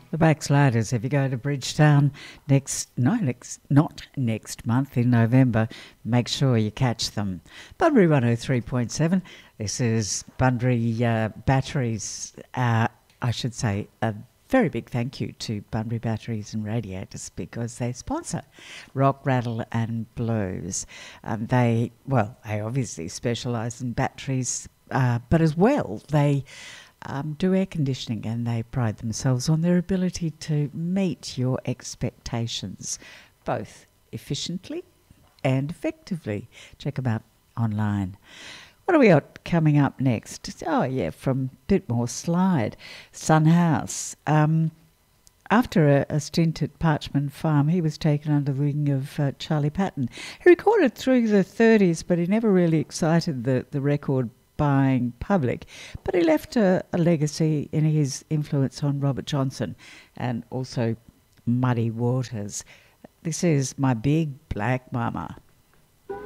The Backsliders, if you go to Bridgetown not next month in November, make sure you catch them. Bunbury 103.7, this is Bunbury Batteries. I should say a very big thank you to Bunbury Batteries and Radiators because they sponsor Rock, Rattle and Blues. They obviously specialise in batteries, but as well they do air conditioning, and they pride themselves on their ability to meet your expectations, both efficiently and effectively. Check them out online. What are we got coming up next? Oh, yeah, from Bitmore Slide, Sun House. After a stint at Parchment Farm, he was taken under the wing of Charlie Patton. He recorded through the 30s, but he never really excited the record buying public, but he left a legacy in his influence on Robert Johnson and also Muddy Waters. This is My Big Black Mama.